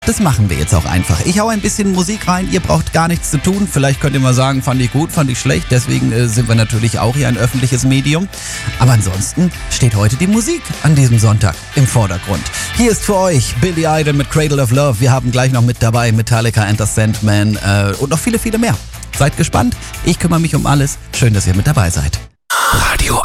Das machen wir jetzt auch einfach. Ich hau ein bisschen Musik rein, ihr braucht gar nichts zu tun. Vielleicht könnt ihr mal sagen, fand ich gut, fand ich schlecht. Deswegen sind wir natürlich auch hier ein öffentliches Medium. Aber ansonsten steht heute die Musik an diesem Sonntag im Vordergrund. Hier ist für euch Billy Idol mit Cradle of Love. Wir haben gleich noch mit dabei Metallica and the Sandman und noch viele, viele mehr. Seid gespannt. Ich kümmere mich um alles. Schön, dass ihr mit dabei seid. Radio